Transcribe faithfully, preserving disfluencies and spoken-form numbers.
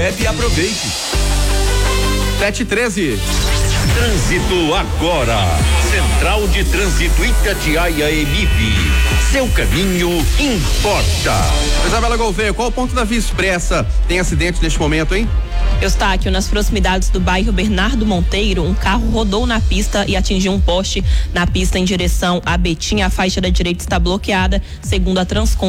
web e aproveite. sete e treze. Trânsito agora. Central de Trânsito Itatiaia Emip. Seu caminho importa. Isabela Gouveia, qual o ponto da Via Expressa? Tem acidente neste momento, hein? Eustáquio, nas proximidades do bairro Bernardo Monteiro, um carro rodou na pista e atingiu um poste na pista em direção a Betim. A faixa da direita está bloqueada, segundo a Transcom.